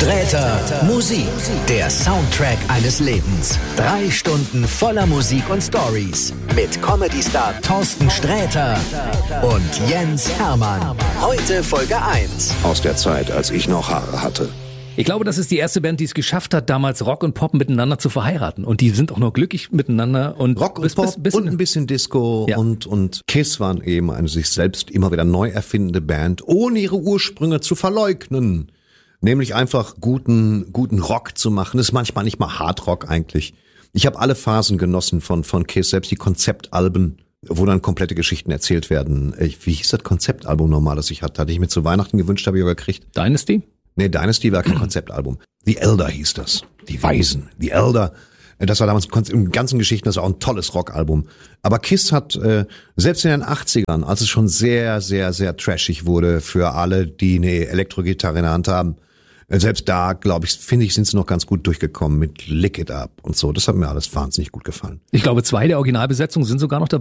Sträter Musik, der Soundtrack eines Lebens. 3 Stunden voller Musik und Stories mit Comedy-Star Thorsten Sträter und Jens Hermann. Heute Folge 1. Aus der Zeit, als ich noch Haare hatte. Ich glaube, das ist die erste Band, die es geschafft hat, damals Rock und Pop miteinander zu verheiraten. Und die sind auch noch glücklich miteinander. Und Rock und Pop und ein bisschen Disco. Ja. Und Kiss waren eben eine sich selbst immer wieder neu erfindende Band, ohne ihre Ursprünge zu verleugnen. Nämlich einfach guten Rock zu machen. Das ist manchmal nicht mal Hardrock eigentlich. Ich habe alle Phasen genossen von Kiss, selbst die Konzeptalben, wo dann komplette Geschichten erzählt werden. Wie hieß das Konzeptalbum nochmal, das ich hatte? Hatte ich mir zu Weihnachten gewünscht, habe ich aber gekriegt. Dynasty? Nee, Dynasty war kein Konzeptalbum. The Elder hieß das. Die Weisen. The Elder. Das war damals in ganzen Geschichten, das war auch ein tolles Rockalbum. Aber Kiss hat, selbst in den 80ern, als es schon sehr, sehr, sehr trashig wurde für alle, die eine Elektrogitarre in der Hand haben, selbst da, finde ich, sind sie noch ganz gut durchgekommen mit Lick It Up und so. Das hat mir alles wahnsinnig gut gefallen. Ich glaube, 2 der Originalbesetzungen sind sogar noch dabei.